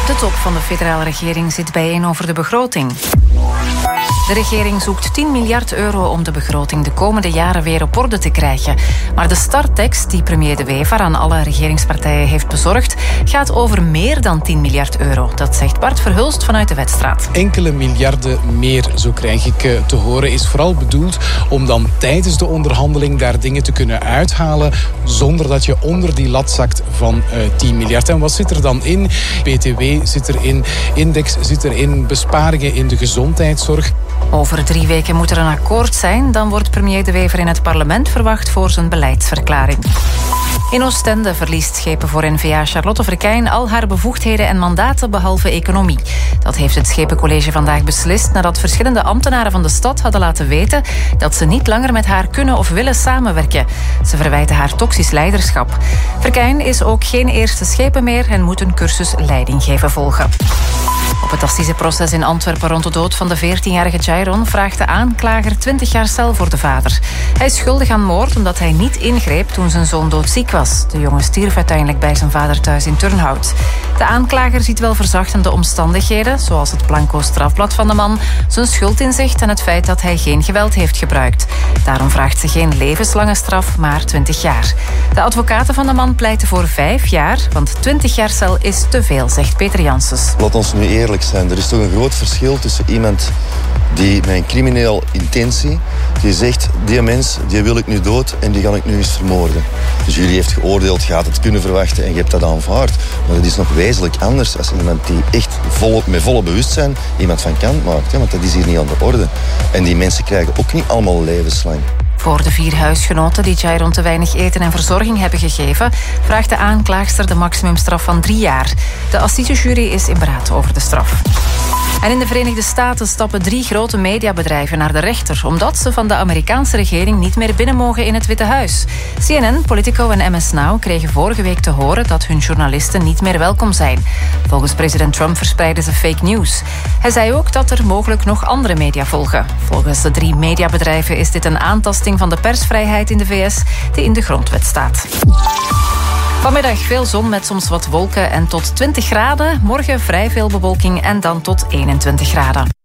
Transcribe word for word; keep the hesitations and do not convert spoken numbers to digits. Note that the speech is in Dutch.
De top van de federale regering zit bijeen over de begroting. De regering zoekt tien miljard euro om de begroting de komende jaren weer op orde te krijgen. Maar de starttekst die premier De Wever aan alle regeringspartijen heeft bezorgd, gaat over meer dan tien miljard euro. Dat zegt Bart Verhulst vanuit de Wetstraat. Enkele miljarden meer, zo krijg ik te horen, is vooral bedoeld om dan tijdens de onderhandeling daar dingen te kunnen uithalen zonder dat je onder die lat zakt van uh, tien miljard. En wat zit er dan in? B T W zit erin, index zit erin, besparingen in de gezondheidszorg. Over drie weken moet er een akkoord zijn. Dan wordt premier De Wever in het parlement verwacht voor zijn beleidsverklaring. In Oostende verliest schepen voor N V A Charlotte Verkijn al haar bevoegdheden en mandaten behalve economie. Dat heeft het Schepencollege vandaag beslist nadat verschillende ambtenaren van de stad hadden laten weten dat ze niet langer met haar kunnen of willen samenwerken. Ze verwijten haar toxisch leiderschap. Verkijn is ook geen eerste schepen meer en moet een cursus leidinggeven volgen. Op het assiseproces in Antwerpen rond de dood van de veertienjarige Jairon vraagt de aanklager twintig jaar cel voor de vader. Hij is schuldig aan moord omdat hij niet ingreep toen zijn zoon doodziek was. De jongen stierf uiteindelijk bij zijn vader thuis in Turnhout. De aanklager ziet wel verzachtende omstandigheden, zoals het blanco strafblad van de man, zijn schuldinzicht en het feit dat hij geen geweld heeft gebruikt. Daarom vraagt ze geen levenslange straf, maar twintig jaar. De advocaten van de man pleiten voor vijf jaar, want twintig jaar cel is te veel, zegt Peter Janssens. Laat ons nu eerlijk zijn. Er is toch een groot verschil tussen iemand die met een crimineel intentie, die zegt, die mens, die wil ik nu dood en die ga ik nu eens vermoorden. Dus jullie heeft geoordeeld, gaat het kunnen verwachten en je hebt dat aanvaard. Maar dat is nog wezenlijk anders als iemand die echt vol, met volle bewustzijn iemand van kant maakt. Hè, want dat is hier niet aan de orde. En die mensen krijgen ook niet allemaal levenslang. Voor de vier huisgenoten die Jairon te weinig eten en verzorging hebben gegeven, vraagt de aanklaagster de maximumstraf van drie jaar. De assisejury is in beraad over de straf. En in de Verenigde Staten stappen drie grote mediabedrijven naar de rechter, omdat ze van de Amerikaanse regering niet meer binnen mogen in het Witte Huis. C N N, Politico en M S Now kregen vorige week te horen dat hun journalisten niet meer welkom zijn. Volgens president Trump verspreiden ze fake news. Hij zei ook dat er mogelijk nog andere media volgen. Volgens de drie mediabedrijven is dit een aantasting van de persvrijheid in de V S die in de grondwet staat. Vanmiddag veel zon met soms wat wolken en tot twintig graden. Morgen vrij veel bewolking en dan tot eenentwintig graden.